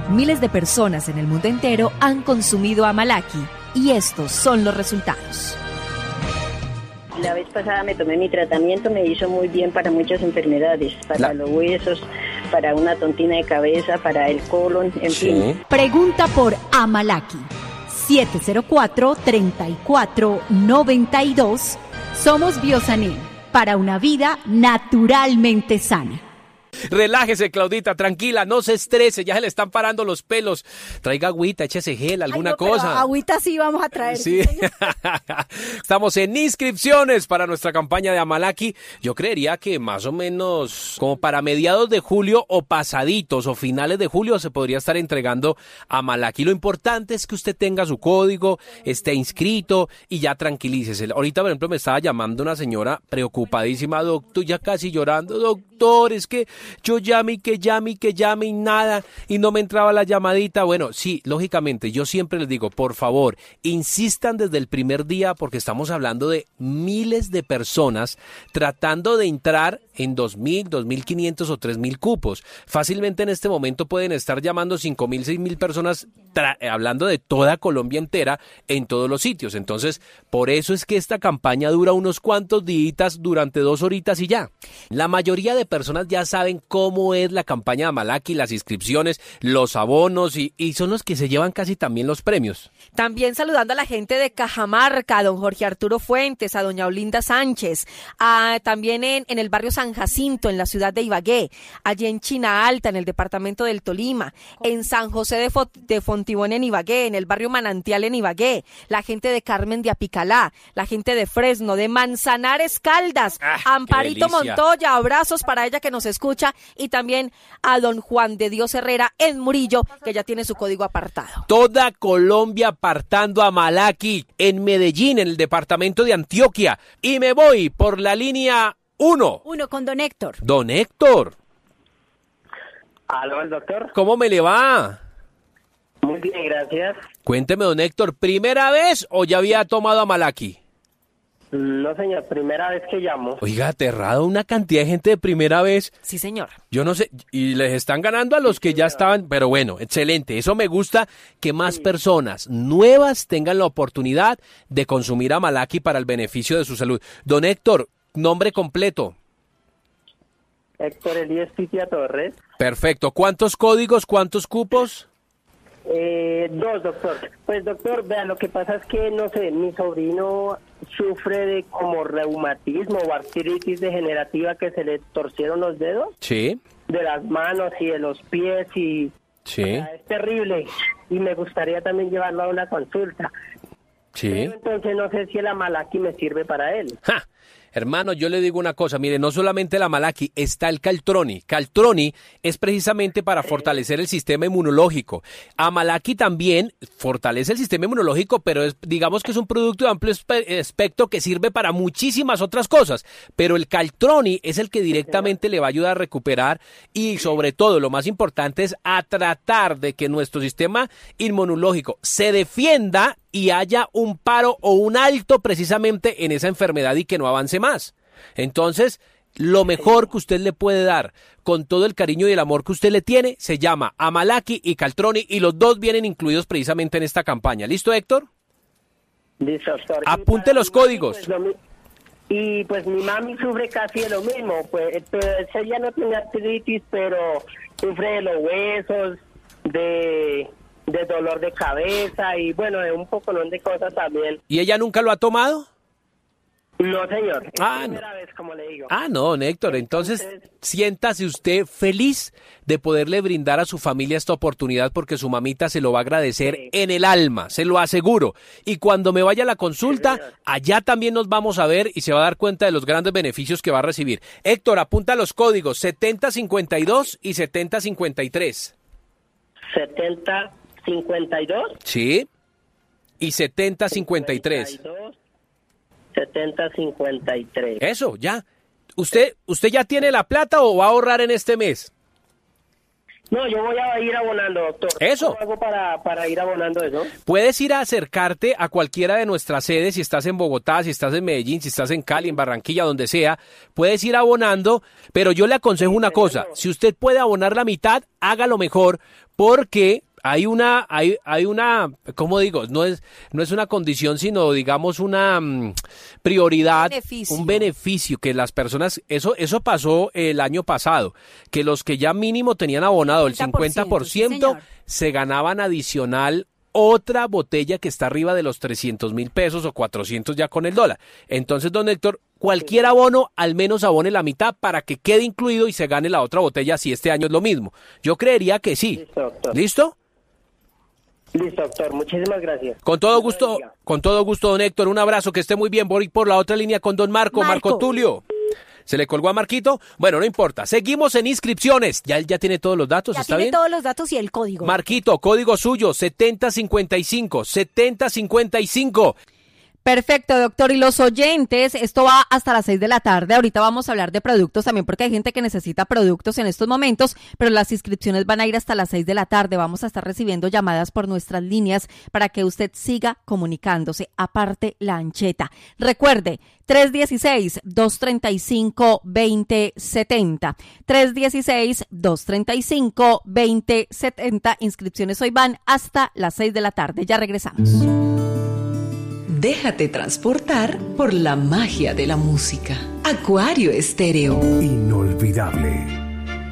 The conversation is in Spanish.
Miles de personas en el mundo entero han consumido Amalaki y estos son los resultados. La vez pasada me tomé mi tratamiento, me hizo muy bien para muchas enfermedades, para los huesos, para una tontina de cabeza, para el colon, en fin. Pregunta por Amalaki. 704-3492. Somos Biosanil, para una vida naturalmente sana. Relájese, Claudita, tranquila, no se estrese, ya se le están parando los pelos. Traiga agüita, échese gel, alguna cosa. Agüita sí vamos a traer. Sí. Estamos en inscripciones para nuestra campaña de Amalaki. Yo creería que más o menos como para mediados de julio o pasaditos o finales de julio se podría estar entregando Amalaki. Lo importante es que usted tenga su código, esté inscrito y ya tranquilícese. Ahorita, por ejemplo, me estaba llamando una señora preocupadísima, doctor, ya casi llorando, doctor, es que yo llame y nada, y no me entraba la llamadita. Bueno, sí, lógicamente, yo siempre les digo, por favor, insistan desde el primer día, porque estamos hablando de miles de personas tratando de entrar en 2.000, 2.500 o 3.000 cupos. Fácilmente en este momento pueden estar llamando 5.000, 6.000 personas, hablando de toda Colombia entera, en todos los sitios. Entonces, por eso es que esta campaña dura unos cuantos días, durante 2 horitas y ya. La mayoría de personas ya saben cómo es la campaña de Amalaki, las inscripciones, los abonos y son los que se llevan casi también los premios. También saludando a la gente de Cajamarca, a don Jorge Arturo Fuentes, a doña Olinda Sánchez, también en el barrio San Jacinto, en la ciudad de Ibagué, allí en China Alta, en el departamento del Tolima, en San José de Fontibón en Ibagué, en el barrio Manantial en Ibagué, la gente de Carmen de Apicalá, la gente de Fresno, de Manzanares Caldas, Amparito Montoya, abrazos para ella que nos escucha, y también a don Juan de Dios Herrera en Murillo, que ya tiene su código apartado. Toda Colombia apartando a Amalaki, en Medellín, en el departamento de Antioquia, y me voy por la línea 1 con don Héctor. Don Héctor. ¿Aló, el doctor? ¿Cómo me le va? Muy bien, gracias. Cuénteme, don Héctor, ¿primera vez o ya había tomado Amalaki? No, señor, primera vez que llamo. Oiga, aterrado, una cantidad de gente de primera vez. Sí, señor. Yo no sé, y les están ganando a los que ya estaban, pero bueno, excelente. Eso me gusta, que más personas nuevas tengan la oportunidad de consumir Amalaki para el beneficio de su salud. Don Héctor, nombre completo. Héctor Elías Pitia Torres. Perfecto. ¿Cuántos códigos, cuántos cupos? 2, doctor. Pues, doctor, vea, lo que pasa es que, no sé, mi sobrino sufre de como reumatismo o artritis degenerativa, que se le torcieron los dedos. Sí. De las manos y de los pies y... Sí. O sea, es terrible. Y me gustaría también llevarlo a una consulta. Sí. Pero entonces no sé si el Amalaki me sirve para él. ¡Ja! Hermano, yo le digo una cosa, mire, no solamente el Amalaki, está el Caltroni. Caltroni es precisamente para fortalecer el sistema inmunológico. Amalaki también fortalece el sistema inmunológico, pero digamos que es un producto de amplio espectro que sirve para muchísimas otras cosas. Pero el Caltroni es el que directamente le va a ayudar a recuperar y, sobre todo, lo más importante es a tratar de que nuestro sistema inmunológico se defienda y haya un paro o un alto precisamente en esa enfermedad y que no avance más. Entonces, lo mejor que usted le puede dar, con todo el cariño y el amor que usted le tiene, se llama Amalaki y Caltroni, y los dos vienen incluidos precisamente en esta campaña. ¿Listo, Héctor? Listo, doctor. Apunte los códigos. Y pues mi mami sufre casi de lo mismo, pues ella no tiene artritis, pero sufre de los huesos, de dolor de cabeza y bueno, de un poco de cosas también. ¿Y ella nunca lo ha tomado? No, señor. Es Ah, primera no. vez, como le digo. Ah, no, Héctor, entonces siéntase usted feliz de poderle brindar a su familia esta oportunidad, porque su mamita se lo va a agradecer en el alma, se lo aseguro. Y cuando me vaya a la consulta, allá también nos vamos a ver y se va a dar cuenta de los grandes beneficios que va a recibir. Héctor, apunta los códigos 7052 y 7053. 7052. Sí. Y 7053. 7053. Eso, ya. ¿Usted ya tiene la plata o va a ahorrar en este mes? No, yo voy a ir abonando, doctor. Eso. ¿Cómo hago para ir abonando eso? Puedes ir a acercarte a cualquiera de nuestras sedes, si estás en Bogotá, si estás en Medellín, si estás en Cali, en Barranquilla, donde sea, puedes ir abonando, pero yo le aconsejo una cosa, si usted puede abonar la mitad, hágalo mejor, porque hay una, ¿cómo digo? No es una condición, sino digamos una prioridad, un beneficio que las personas, eso pasó el año pasado, que los que ya mínimo tenían abonado el 50%, se ganaban adicional otra botella que está arriba de los 300.000 pesos o 400 ya con el dólar. Entonces, don Héctor, cualquier abono, al menos abone la mitad para que quede incluido y se gane la otra botella si este año es lo mismo. Yo creería que sí. Listo, doctor. ¿Listo? Listo, doctor. Muchísimas gracias. Con todo gusto, don Héctor. Un abrazo, que esté muy bien. Voy por la otra línea con don Marco Tulio. ¿Se le colgó a Marquito? Bueno, no importa. Seguimos en inscripciones. Ya él ya tiene todos los datos, ¿está bien? Ya tiene todos los datos y el código. Marquito, código suyo, 7055. Perfecto, doctor. Y los oyentes, esto va hasta las 6 de la tarde. Ahorita vamos a hablar de productos también porque hay gente que necesita productos en estos momentos, pero las inscripciones van a ir hasta las 6 de la tarde. Vamos a estar recibiendo llamadas por nuestras líneas para que usted siga comunicándose. Aparte, la ancheta. Recuerde, 316-235-2070. 316-235-2070. Inscripciones hoy van hasta las 6 de la tarde. Ya regresamos. Déjate transportar por la magia de la música. Acuario Estéreo. Inolvidable.